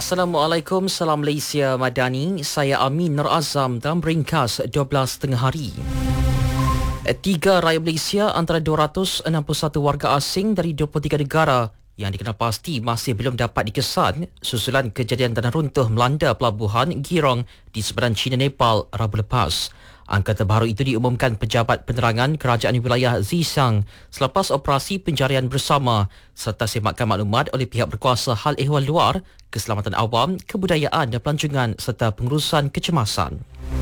Assalamualaikum, salam Malaysia Madani. Saya Amin Nur Azam dalam ringkas 12 tengah hari. 3 rakyat Malaysia antara 261 warga asing dari 23 negara yang dikenal pasti masih belum dapat dikesan susulan kejadian tanah runtuh melanda pelabuhan Girong di seberang China Nepal Rabu lepas. Angka terbaru itu diumumkan Pejabat Penerangan Kerajaan Wilayah Zhejiang selepas operasi pencarian bersama serta semakan maklumat oleh pihak berkuasa hal ehwal luar, keselamatan awam, kebudayaan dan pelancongan serta pengurusan kecemasan.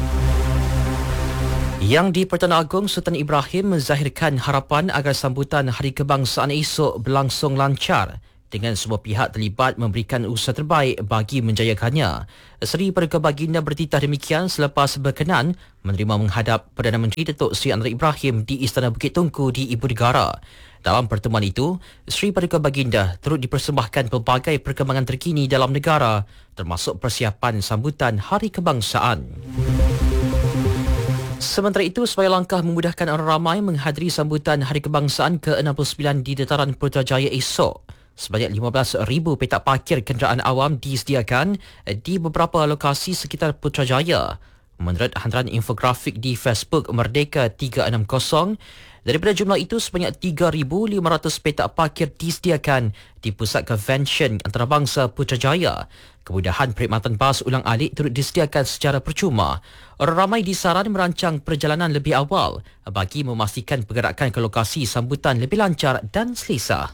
Yang di Pertuan Agong, Sultan Ibrahim menzahirkan harapan agar sambutan Hari Kebangsaan esok berlangsung lancar dengan semua pihak terlibat memberikan usaha terbaik bagi menjayakannya. Seri Paduka Baginda bertitah demikian selepas berkenan menerima menghadap Perdana Menteri Datuk Seri Anwar Ibrahim di Istana Bukit Tungku di Ibu Negara. Dalam pertemuan itu, Seri Paduka Baginda turut dipersembahkan pelbagai perkembangan terkini dalam negara termasuk persiapan sambutan Hari Kebangsaan. Sementara itu, sebagai langkah memudahkan orang ramai menghadiri sambutan Hari Kebangsaan ke-69 di Dataran Putrajaya esok, sebanyak 15,000 petak parkir kenderaan awam disediakan di beberapa lokasi sekitar Putrajaya. Menurut hantaran infografik di Facebook Merdeka 360, daripada jumlah itu sebanyak 3,500 petak parkir disediakan di Pusat Convention Antarabangsa Putrajaya. Kemudahan perkhidmatan bas ulang alik turut disediakan secara percuma. Orang ramai disaran merancang perjalanan lebih awal bagi memastikan pergerakan ke lokasi sambutan lebih lancar dan selesa.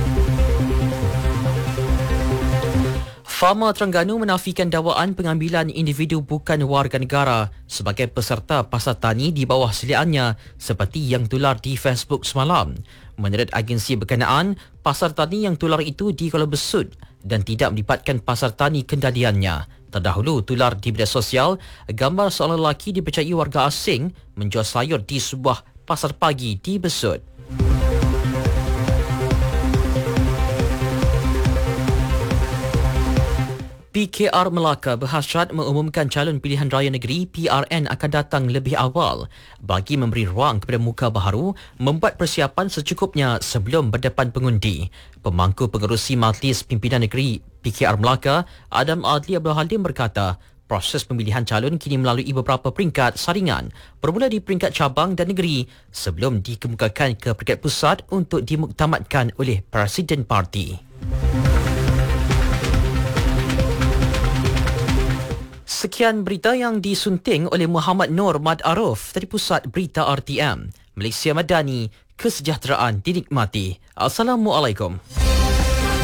Fama Terengganu menafikan dakwaan pengambilan individu bukan warga negara sebagai peserta pasar tani di bawah seliannya seperti yang tular di Facebook semalam. Menurut agensi berkenaan, pasar tani yang tular itu di Kuala Besut dan tidak melibatkan pasar tani kendaliannya. Terdahulu tular di media sosial gambar seorang lelaki dipercayai warga asing menjual sayur di sebuah pasar pagi di Besut. PKR Melaka berhasrat mengumumkan calon pilihan raya negeri PRN akan datang lebih awal bagi memberi ruang kepada muka baharu membuat persiapan secukupnya sebelum berdepan pengundi. Pemangku pengerusi Majlis Pimpinan Negeri PKR Melaka, Adam Adli Abdul Halim berkata, proses pemilihan calon kini melalui beberapa peringkat saringan bermula di peringkat cabang dan negeri sebelum dikemukakan ke peringkat pusat untuk dimuktamadkan oleh Presiden Parti. Sekian berita yang disunting oleh Muhammad Nur Mad Aruf dari Pusat Berita RTM. Malaysia Madani, kesejahteraan dinikmati. Assalamualaikum.